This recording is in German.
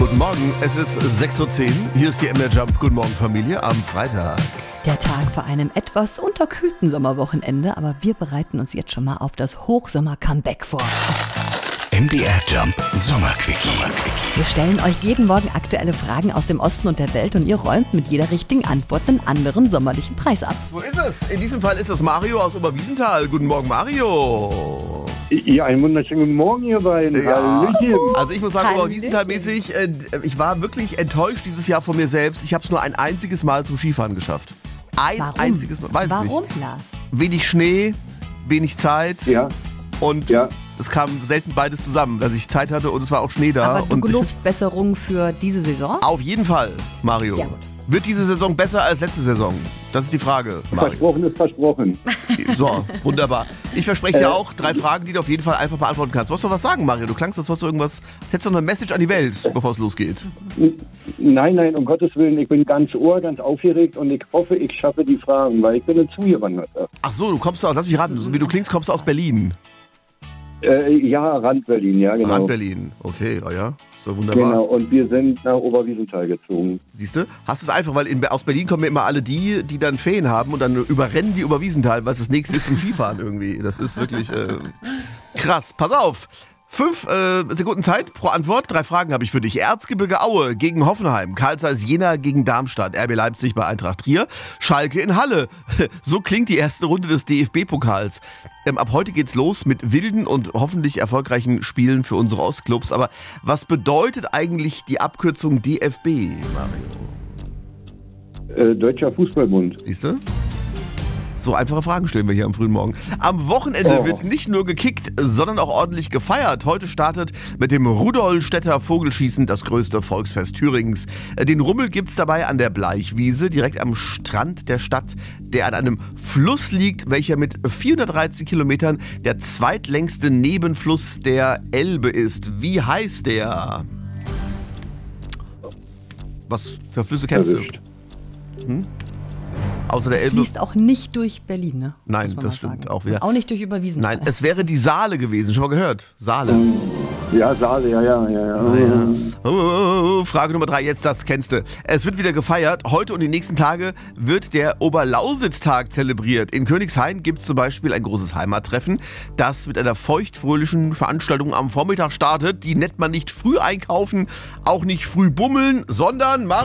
Guten Morgen, es ist 6:10 Uhr. Hier ist die MDR Jump. Guten Morgen, Familie, am Freitag. Der Tag vor einem etwas unterkühlten Sommerwochenende, aber wir bereiten uns jetzt schon mal auf das Hochsommer-Comeback vor. MDR Jump Sommerquickie. Wir stellen euch jeden Morgen aktuelle Fragen aus dem Osten und der Welt und ihr räumt mit jeder richtigen Antwort einen anderen sommerlichen Preis ab. Wo ist es? In diesem Fall ist es Mario aus Oberwiesenthal. Guten Morgen, Mario. Ja, einen wunderschönen guten Morgen, ihr beiden. Ja. Hallöchen. Also ich muss sagen, Hallöchen. Oberwiesenthal-mäßig, ich war wirklich enttäuscht dieses Jahr von mir selbst. Ich habe es nur ein einziges Mal zum Skifahren geschafft. Warum? Einziges Mal. Weiß ich Warum, nicht. Lars? Wenig Schnee, wenig Zeit Ja, und ja. es kam selten beides zusammen, dass ich Zeit hatte und es war auch Schnee da. Aber du und gelobst Besserung für diese Saison? auf jeden Fall, Mario. Sehr gut. Wird diese Saison besser als letzte Saison? Das ist die Frage, Mario. Versprochen ist versprochen. So, wunderbar. Ich verspreche dir auch 3 Fragen, die du auf jeden Fall einfach beantworten kannst. Wolltest du was sagen, Mario? Du klangst, als wolltest du irgendwas. Jetzt hättest du noch eine Message an die Welt, bevor es losgeht. Nein, um Gottes Willen, ich bin ganz Ohr, ganz aufgeregt und ich hoffe, ich schaffe die Fragen, weil ich bin ein Zugewanderter. Ach so, du kommst aus, lass mich raten, so wie du klingst, kommst du aus Berlin. Ja, Rand Berlin, ja genau. Rand Berlin. Okay, ja. So wunderbar. Genau, und wir sind nach Oberwiesenthal gezogen. Siehst du? Hast es einfach, weil aus Berlin kommen ja immer alle die dann Ferien haben und dann überrennen die Oberwiesenthal, was das nächste ist zum Skifahren irgendwie. Das ist wirklich krass. Pass auf. 5 Sekunden Zeit pro Antwort. 3 Fragen habe ich für dich. Erzgebirge Aue gegen Hoffenheim. Carl Zeiss Jena gegen Darmstadt. RB Leipzig bei Eintracht Trier. Schalke in Halle. So klingt die erste Runde des DFB-Pokals. Ab heute geht's los mit wilden und hoffentlich erfolgreichen Spielen für unsere Ostclubs. Aber was bedeutet eigentlich die Abkürzung DFB, Mario? Deutscher Fußballbund. Siehst du? So einfache Fragen stellen wir hier am frühen Morgen. Am Wochenende wird nicht nur gekickt, sondern auch ordentlich gefeiert. Heute startet mit dem Rudolstädter Vogelschießen das größte Volksfest Thüringens. Den Rummel gibt's dabei an der Bleichwiese, direkt am Strand der Stadt, der an einem Fluss liegt, welcher mit 413 Kilometern der zweitlängste Nebenfluss der Elbe ist. Wie heißt der? Was für Flüsse kennst Erwischt. du? Außer der Elbe? Fließt auch nicht durch Berlin, ne? Nein, Muss man das mal stimmt sagen. auch wieder. Auch nicht durch Überwiesenthal. Nein, es wäre die Saale gewesen. Schon mal gehört? Saale. Ja, Saale, ja. Oh, Frage Nummer 3, jetzt das kennst du. Es wird wieder gefeiert. Heute und die nächsten Tage wird der Oberlausitztag zelebriert. In Königshain gibt es zum Beispiel ein großes Heimattreffen, das mit einer feuchtfröhlichen Veranstaltung am Vormittag startet. Die nennt man nicht früh einkaufen, auch nicht früh bummeln, sondern